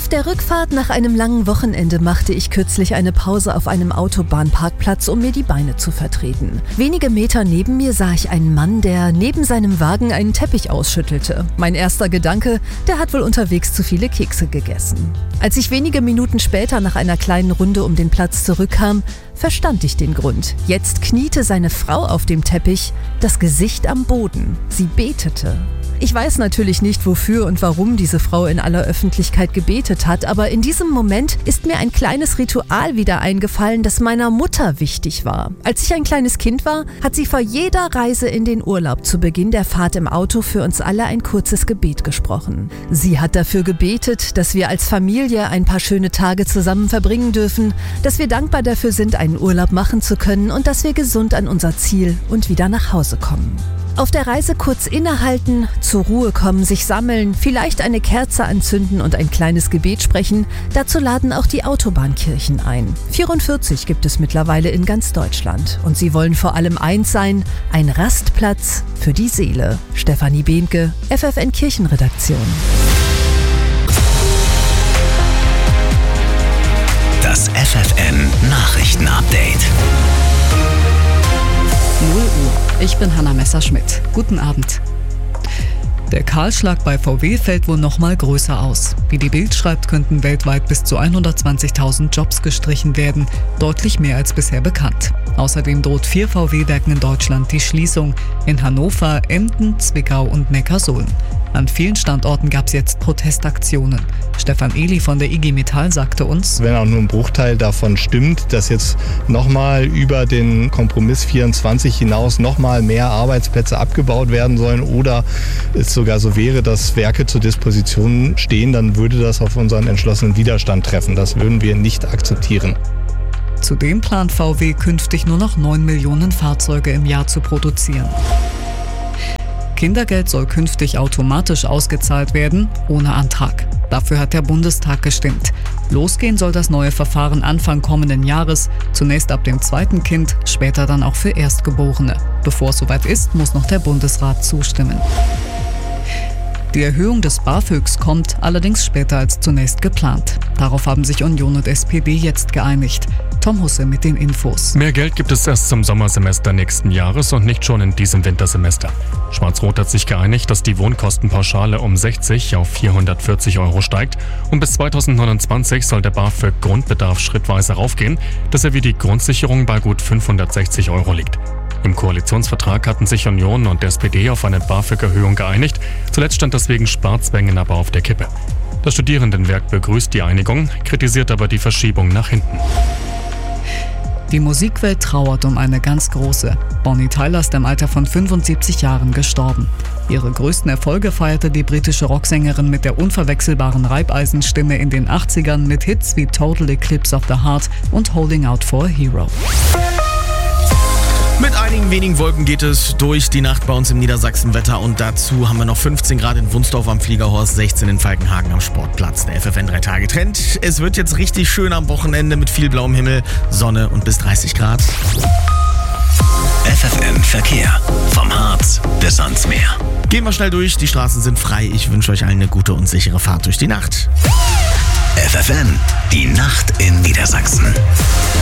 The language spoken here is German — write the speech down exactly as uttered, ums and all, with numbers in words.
Auf der Rückfahrt nach einem langen Wochenende machte ich kürzlich eine Pause auf einem Autobahnparkplatz, um mir die Beine zu vertreten. Wenige Meter neben mir sah ich einen Mann, der neben seinem Wagen einen Teppich ausschüttelte. Mein erster Gedanke, der hat wohl unterwegs zu viele Kekse gegessen. Als ich wenige Minuten später nach einer kleinen Runde um den Platz zurückkam, verstand ich den Grund. Jetzt kniete seine Frau auf dem Teppich, das Gesicht am Boden. Sie betete. Ich weiß natürlich nicht, wofür und warum diese Frau in aller Öffentlichkeit gebetet hat, aber in diesem Moment ist mir ein kleines Ritual wieder eingefallen, das meiner Mutter wichtig war. Als ich ein kleines Kind war, hat sie vor jeder Reise in den Urlaub zu Beginn der Fahrt im Auto für uns alle ein kurzes Gebet gesprochen. Sie hat dafür gebetet, dass wir als Familie ein paar schöne Tage zusammen verbringen dürfen, dass wir dankbar dafür sind, einen Urlaub machen zu können und dass wir gesund an unser Ziel und wieder nach Hause kommen. Auf der Reise kurz innehalten, zur Ruhe kommen, sich sammeln, vielleicht eine Kerze anzünden und ein kleines Gebet sprechen, dazu laden auch die Autobahnkirchen ein. vierundvierzig gibt es mittlerweile in ganz Deutschland. Und sie wollen vor allem eins sein, ein Rastplatz für die Seele. Stefanie Behnke, F F N Kirchenredaktion. Das F F N Nachrichtenupdate. null Uhr. Ich bin Hanna Messerschmidt. Guten Abend. Der Kahlschlag bei V W fällt wohl noch mal größer aus. Wie die Bild schreibt, könnten weltweit bis zu hundertzwanzigtausend Jobs gestrichen werden, deutlich mehr als bisher bekannt. Außerdem droht vier V W-Werken in Deutschland die Schließung, in Hannover, Emden, Zwickau und Neckarsulm. An vielen Standorten gab es jetzt Protestaktionen. Stefan Ehli von der I G Metall sagte uns: Wenn auch nur ein Bruchteil davon stimmt, dass jetzt nochmal über den Kompromiss vierundzwanzig hinaus nochmal mehr Arbeitsplätze abgebaut werden sollen oder es sogar so wäre, dass Werke zur Disposition stehen, dann würde das auf unseren entschlossenen Widerstand treffen. Das würden wir nicht akzeptieren. Zudem plant V W künftig nur noch neun Millionen Fahrzeuge im Jahr zu produzieren. Kindergeld soll künftig automatisch ausgezahlt werden, ohne Antrag. Dafür hat der Bundestag gestimmt. Losgehen soll das neue Verfahren Anfang kommenden Jahres, zunächst ab dem zweiten Kind, später dann auch für Erstgeborene. Bevor es soweit ist, muss noch der Bundesrat zustimmen. Die Erhöhung des BAföGs kommt allerdings später als zunächst geplant. Darauf haben sich Union und S P D jetzt geeinigt. Tom Husse mit den Infos. Mehr Geld gibt es erst zum Sommersemester nächsten Jahres und nicht schon in diesem Wintersemester. Schwarz-Rot hat sich geeinigt, dass die Wohnkostenpauschale um sechzig auf vierhundertvierzig Euro steigt und bis zweitausendneunundzwanzig soll der BAföG-Grundbedarf schrittweise raufgehen, dass er wie die Grundsicherung bei gut fünfhundertsechzig Euro liegt. Im Koalitionsvertrag hatten sich Union und S P D auf eine BAföG-Erhöhung geeinigt. Zuletzt stand das wegen Sparzwängen aber auf der Kippe. Das Studierendenwerk begrüßt die Einigung, kritisiert aber die Verschiebung nach hinten. Die Musikwelt trauert um eine ganz große. Bonnie Tyler ist im Alter von fünfundsiebzig Jahren gestorben. Ihre größten Erfolge feierte die britische Rocksängerin mit der unverwechselbaren Reibeisenstimme in den achtzigern mit Hits wie Total Eclipse of the Heart und Holding Out for a Hero. Mit einigen wenigen Wolken geht es durch die Nacht bei uns im Niedersachsenwetter und dazu haben wir noch fünfzehn Grad in Wunsdorf am Fliegerhorst, sechzehn in Falkenhagen am Sportplatz. Der F F N drei Tage Trend. Es wird jetzt richtig schön am Wochenende mit viel blauem Himmel, Sonne und bis dreißig Grad. F F N Verkehr. Vom Harz bis ans Meer. Gehen wir schnell durch, die Straßen sind frei. Ich wünsche euch allen eine gute und sichere Fahrt durch die Nacht. F F N, die Nacht in Niedersachsen.